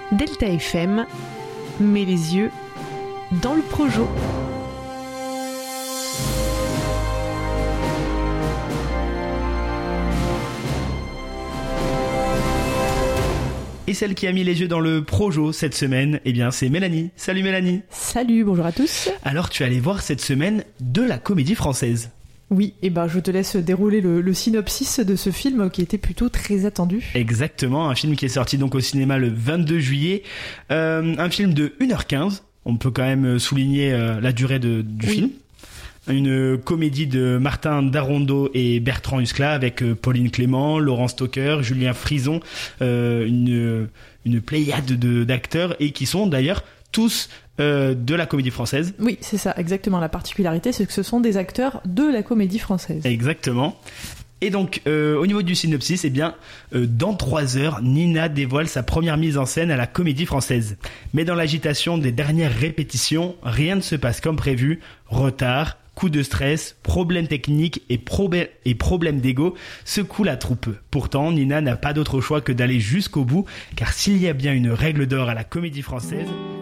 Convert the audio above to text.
Delta FM met les yeux dans le projo. Et celle qui a mis les yeux dans le projo cette semaine, eh bien c'est Mélanie. Salut Mélanie. Salut, bonjour à tous. Alors tu es allée voir cette semaine de la Comédie Française. Oui, et je te laisse dérouler le synopsis de ce film qui était plutôt très attendu. Exactement, un film qui est sorti donc au cinéma le 22 juillet. Un film de 1h15, on peut quand même souligner la durée du film. Une comédie de Martin Darondo et Bertrand Huskla avec Pauline Clément, Laurence Stocker, Julien Frison, une pléiade d'acteurs et qui sont d'ailleurs tous de la Comédie Française. Oui, c'est ça, exactement. La particularité, c'est que ce sont des acteurs de la Comédie Française. Exactement. Et donc, au niveau du synopsis, eh bien, dans 3 heures, Nina dévoile sa première mise en scène à la Comédie Française. Mais dans l'agitation des dernières répétitions, rien ne se passe comme prévu. Retard, coups de stress, problèmes techniques et problèmes d'ego secouent la troupe. Pourtant, Nina n'a pas d'autre choix que d'aller jusqu'au bout, car s'il y a bien une règle d'or à la Comédie Française,